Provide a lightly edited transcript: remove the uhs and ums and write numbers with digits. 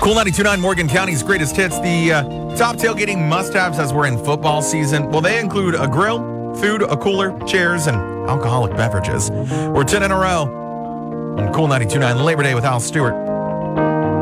Cool 92.9 Morgan County's greatest hits. The top tailgating must-haves as we're in football season. Well, they include a grill, food, a cooler, chairs, and alcoholic beverages. We're 10 in a row on Cool 92.9 Labor Day with Al Stewart.